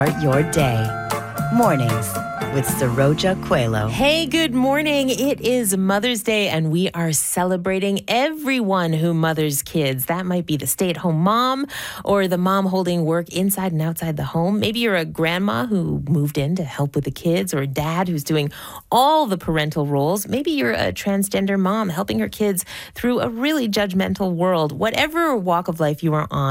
Start your day. Mornings with Saroja Coelho. Hey, good morning. It is Mother's Day, and we are celebrating everyone who mothers kids. That might be the stay-at-home mom or the mom holding work inside and outside the home. Maybe you're a grandma who moved in to help with the kids, or a dad who's doing all the parental roles. Maybe you're a transgender mom helping her kids through a really judgmental world. Whatever walk of life you are on,